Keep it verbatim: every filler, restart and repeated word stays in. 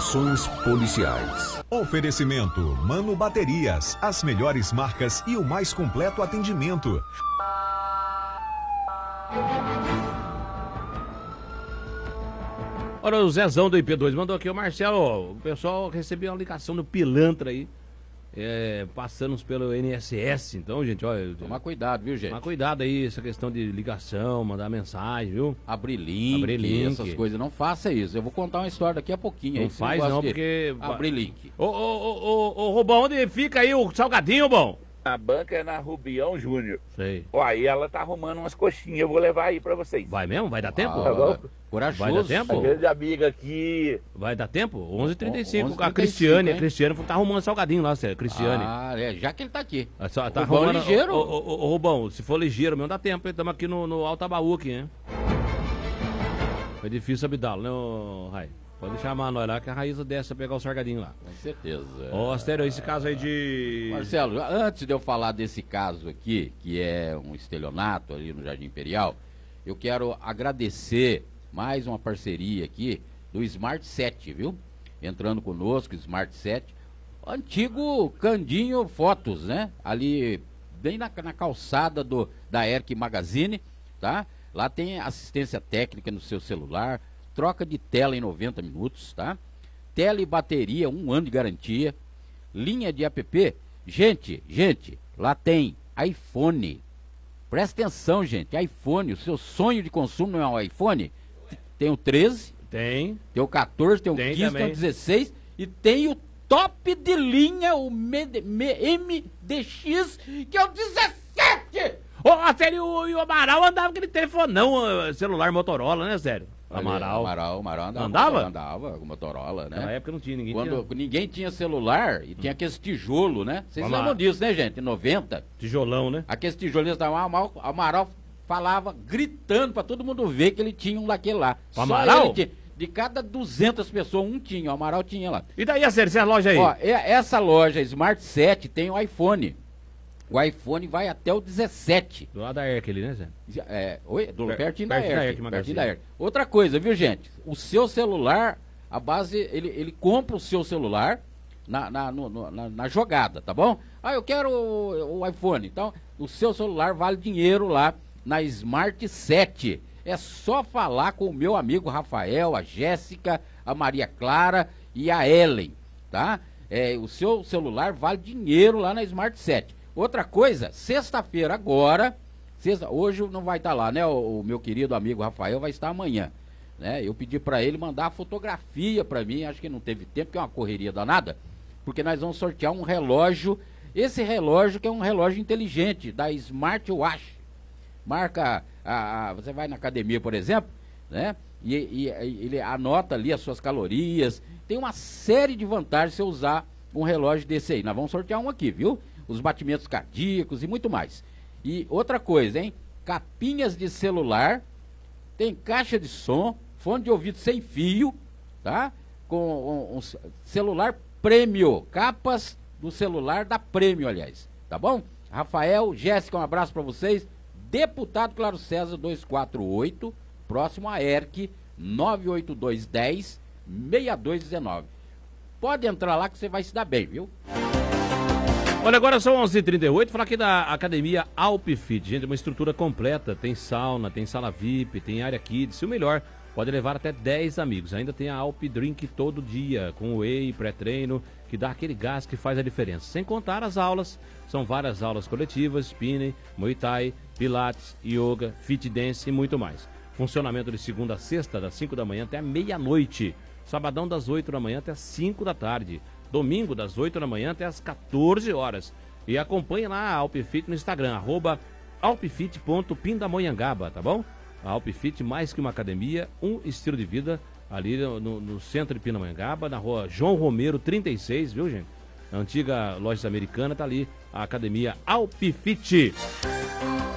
Informações policiais. Oferecimento Mano Baterias, as melhores marcas e o mais completo atendimento. Ora, o Zezão do I P dois mandou aqui, o Marcelo, ó, o pessoal recebeu uma ligação do pilantra aí, é, passando pelo N S S, então, gente, olha... Toma cuidado, viu, gente? Toma cuidado aí, essa questão de ligação, mandar mensagem, viu? Abrir link, Abrir link. essas coisas, não faça isso. Eu vou contar uma história daqui a pouquinho. Não aí, faz não, porque... Abrir link. Ô, ô, ô, ô, ô, Rubão, onde fica aí o salgadinho, Rubão? A banca é na Rubião Júnior. Sei. Ó, aí ela tá arrumando umas coxinhas, eu vou levar aí pra vocês. Vai mesmo? Vai dar tempo? Ah, Tá bom? Corajoso. Vai dar tempo? A grande amiga aqui. Vai dar tempo? onze e trinta e cinco. onze e trinta e cinco, A Cristiane, hein? a Cristiane tá arrumando salgadinho lá, sério. Cristiane. Ah, é, já que ele tá aqui. Ah, só, tá Rubão arrumando, ligeiro. Ô, ô, ô, ô, Rubão, se for ligeiro mesmo, dá tempo. Estamos aqui no, no Altabaú aqui, hein? É difícil Abdala, né, ô, Rai? Pode chamar nós lá que a Raíza desce a pegar o salgadinho lá. Com certeza. Ó, sério, esse caso aí de... Marcelo, antes de eu falar desse caso aqui, que é um estelionato ali no Jardim Imperial, eu quero agradecer mais uma parceria aqui do Smart sete, viu? Entrando conosco, Smart sete, antigo Candinho Fotos, né? Ali, bem na, na calçada do, da Erc Magazine, tá? Lá tem assistência técnica no seu celular, troca de tela em noventa minutos, tá? Tela e bateria, um ano de garantia. Linha de app. Gente, gente, lá tem iPhone. Presta atenção, gente, iPhone. O seu sonho de consumo não é um iPhone? Tem o treze. Tem. Tem o quatorze, tem o Tem quinze, também. tem o dezesseis. E tem o top de linha, o M D X, que é o dezessete. Ô, sério, e o Amaral andava com aquele telefonão, celular Motorola, né, sério? Amaral. Amaral, Amaral andava. Andava? Andava com Motorola, né? Na época não tinha, ninguém Quando tinha. ninguém tinha celular e tinha aqueles tijolo, né? Vocês Vamos lá. lembram disso, né, gente? Em noventa, Tijolão, né? aqueles tijolinhos da Amaral, Amaral falava, gritando pra todo mundo ver que ele tinha um daquele lá. O Só Amaral? ele tinha. De cada duzentas pessoas, um tinha. O Amaral tinha lá. E daí, a sério, essa loja aí? Ó, e- essa loja Smart sete tem o iPhone. O iPhone vai até o dezessete. Do lado da Erc ali, né, Zé? Já- É, oi, do, Per- pertinho da pertinho da Erc, Erc Magazine. pertinho da Erc. Outra coisa, viu, gente? O seu celular, a base, ele, ele compra o seu celular na, na, no- no- na, na jogada, tá bom? Ah, eu quero o, o iPhone. Então, o seu celular vale dinheiro lá na Smart sete. É só falar com o meu amigo Rafael, a Jéssica, a Maria Clara e a Ellen, tá? É, o seu celular vale dinheiro lá na Smart sete. Outra coisa, sexta-feira agora, sexta, hoje não vai estar lá, né? O, o meu querido amigo Rafael vai estar amanhã, né? Eu pedi para ele mandar a fotografia para mim, acho que não teve tempo, que é uma correria danada, porque nós vamos sortear um relógio, esse relógio que é um relógio inteligente, da Smartwatch. Marca, a, a- você vai na academia, por exemplo, né? E, e- e ele anota ali as suas calorias. Tem uma série de vantagens se você usar um relógio desse aí. Nós vamos sortear um aqui, viu? Os batimentos cardíacos e muito mais. E outra coisa, hein? Capinhas de celular, tem caixa de som, fone de ouvido sem fio, tá? Com um, um ce- celular Prêmio, capas do celular da Prêmio, aliás, tá bom? Rafael, Jéssica, um abraço para vocês. Deputado Claro César duzentos e quarenta e oito, próximo a Erc, nove oito dois um zero, seis dois um nove. Pode entrar lá que você vai se dar bem, viu? Olha, agora são onze e trinta e oito, falar aqui da Academia Alpfit, gente, uma estrutura completa, tem sauna, tem sala V I P, tem área kids, e o melhor, pode levar até dez amigos, ainda tem a Alp Drink todo dia, com whey, pré-treino, que dá aquele gás que faz a diferença, sem contar as aulas, são várias aulas coletivas, spinning, muay thai, pilates, yoga, fit dance e muito mais. Funcionamento de segunda a sexta, das cinco da manhã até a meia-noite, sabadão das oito da manhã até as cinco da tarde, domingo das oito da manhã até as quatorze horas. E acompanhe lá a Alpfit no Instagram, arroba alpfit ponto pindamonhangaba, tá bom? A Alpfit, mais que uma academia, um estilo de vida, ali no, no- no centro de Pindamonhangaba, na rua João Romero, trinta e seis, viu, gente? A antiga loja americana, tá ali, a Academia Alpfit.